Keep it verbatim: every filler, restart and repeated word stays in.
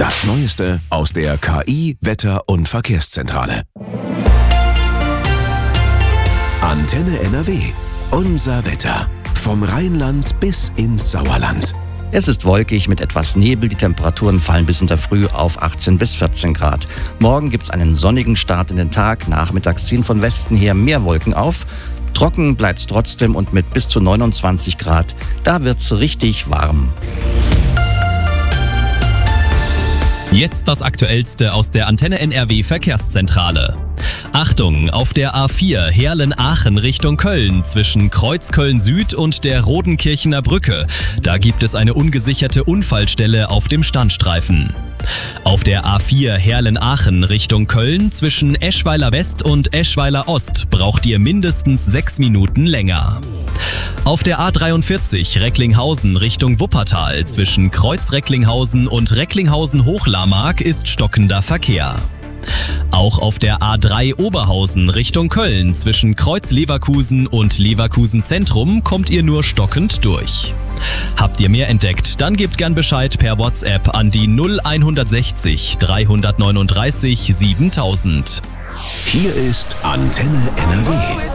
Das Neueste aus der K I-, Wetter- und Verkehrszentrale. Antenne N R W. Unser Wetter. Vom Rheinland bis ins Sauerland. Es ist wolkig mit etwas Nebel. Die Temperaturen fallen bis in der Früh auf achtzehn bis vierzehn Grad. Morgen gibt es einen sonnigen Start in den Tag. Nachmittags ziehen von Westen her mehr Wolken auf. Trocken bleibt es trotzdem und mit bis zu neunundzwanzig Grad. Da wird's richtig warm. Jetzt das Aktuellste aus der Antenne N R W Verkehrszentrale. Achtung, auf der A vier Heerlen-Aachen Richtung Köln zwischen Kreuzköln Süd und der Rodenkirchener Brücke. Da gibt es eine ungesicherte Unfallstelle auf dem Standstreifen. Auf der A vier Heerlen-Aachen Richtung Köln zwischen Eschweiler West und Eschweiler Ost braucht ihr mindestens sechs Minuten länger. Auf der A dreiundvierzig Recklinghausen Richtung Wuppertal zwischen Kreuz-Recklinghausen und Recklinghausen-Hochlarmark ist stockender Verkehr. Auch auf der A drei Oberhausen Richtung Köln zwischen Kreuz-Leverkusen und Leverkusen Zentrum kommt ihr nur stockend durch. Habt ihr mehr entdeckt, dann gebt gern Bescheid per WhatsApp an die null hundertsechzig dreihundertneununddreißig siebentausend. Hier ist Antenne N R W.